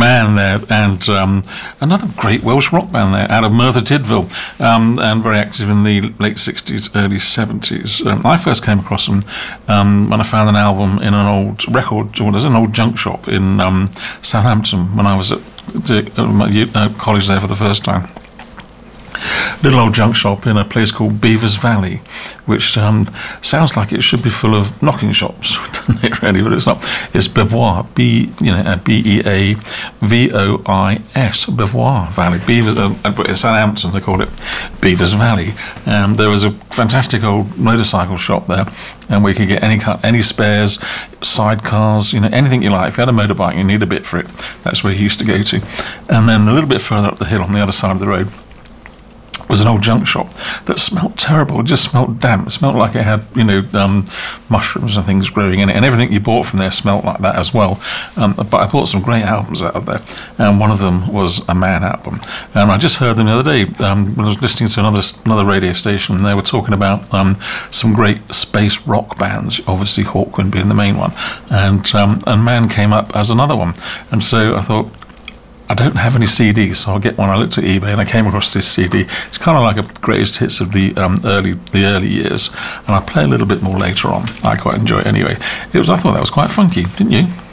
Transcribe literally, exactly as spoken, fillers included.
Man there, and um, another great Welsh rock band there out of Merthyr Tydfil, um, and very active in the late sixties, early seventies. Um, I first came across them um, when I found an album in an old record, or there's an old junk shop in um, Southampton when I was at the, uh, my, uh, college there for the first time. Little old junk shop in a place called Beavers Valley, which um, sounds like it should be full of knocking shops, doesn't it really? But it's not. It's Beavois, B, you know, B E A V O I S, Beavois Valley. Beavers, uh, in Southampton they call it Beavers Valley. Um, there was a fantastic old motorcycle shop there, and we could get any cut, any spares, sidecars, you know, anything you like. If you had a motorbike, you need a bit for it. That's where you used to go to. And then a little bit further up the hill on the other side of the road was an old junk shop that smelt terrible. It just smelt damp. It smelt like it had, you know, um, mushrooms and things growing in it, and everything you bought from there smelt like that as well. Um, but I bought some great albums out of there, and one of them was a Man album. And I just heard them the other day um, when I was listening to another another radio station, and they were talking about um, some great space rock bands, obviously Hawkwind being the main one, and um, and Man came up as another one. And so I thought, I don't have any C Ds, so I'll get one. I looked at eBay and I came across this C D. It's kind of like a greatest hits of the um, early the early years, and I play a little bit more later on. I quite enjoy it anyway. It was I thought that was quite funky, didn't you?